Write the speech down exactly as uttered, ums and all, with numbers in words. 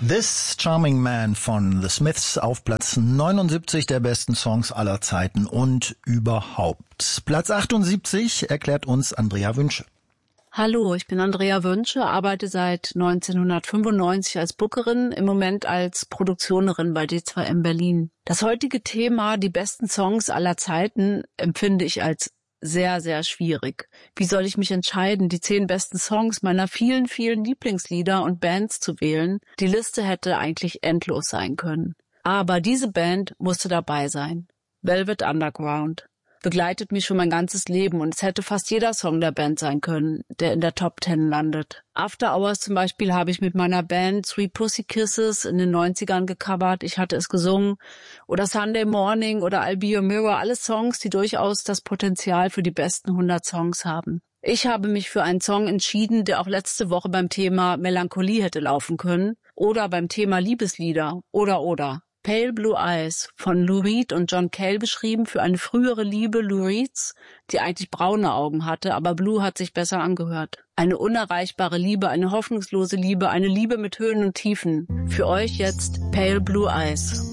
This Charming Man von The Smiths auf Platz neunundsiebzig der besten Songs aller Zeiten und überhaupt. Platz achtundsiebzig erklärt uns Andrea Wünsche. Hallo, ich bin Andrea Wünsche, arbeite seit neunzehnhundertfünfundneunzig als Bookerin, im Moment als Produktionerin bei D zwei M Berlin. Das heutige Thema, die besten Songs aller Zeiten, empfinde ich als sehr, sehr schwierig. Wie soll ich mich entscheiden, die zehn besten Songs meiner vielen, vielen Lieblingslieder und Bands zu wählen? Die Liste hätte eigentlich endlos sein können. Aber diese Band musste dabei sein. Velvet Underground. Begleitet mich schon mein ganzes Leben und es hätte fast jeder Song der Band sein können, der in der Top Ten landet. After Hours zum Beispiel habe ich mit meiner Band Sweet Pussy Kisses in den neunzigern gecovert, ich hatte es gesungen. Oder Sunday Morning oder I'll Be Your Mirror, alle Songs, die durchaus das Potenzial für die besten hundert Songs haben. Ich habe mich für einen Song entschieden, der auch letzte Woche beim Thema Melancholie hätte laufen können oder beim Thema Liebeslieder oder oder. Pale Blue Eyes von Lou Reed und John Cale beschrieben für eine frühere Liebe Lou Reeds, die eigentlich braune Augen hatte, aber Blue hat sich besser angehört. Eine unerreichbare Liebe, eine hoffnungslose Liebe, eine Liebe mit Höhen und Tiefen. Für euch jetzt Pale Blue Eyes.